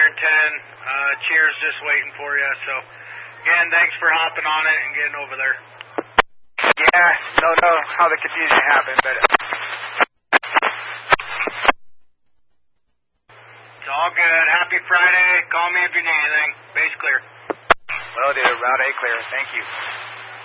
and 10. Cheers just waiting for you. So, again, thanks for hopping on it and getting over there. Yeah, don't know how the confusion happened, but... It's all good. Happy Friday. Call me if you need anything. Base clear. Well, dude, Route A clear. Thank you.